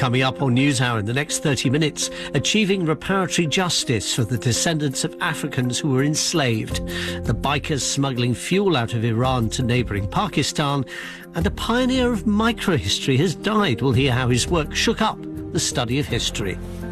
Coming up on NewsHour in the next 30 minutes, achieving reparatory justice for the descendants of Africans who were enslaved, the bikers smuggling fuel out of Iran to neighbouring Pakistan, and a pioneer of microhistory has died. We'll hear how his work shook up the study of history.